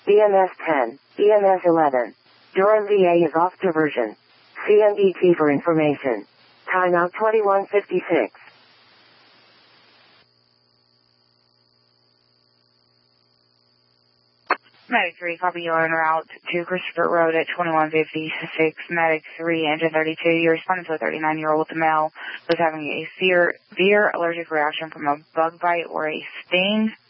EMS 10, EMS 11. Durham VA is off diversion. CNDT for information. Timeout 2156. Medic 3, copy, you're en route to Christopher Road at 2156. Medic 3, engine 32, you're responding to a 39-year-old male who's having a severe allergic reaction from a bug bite or a sting.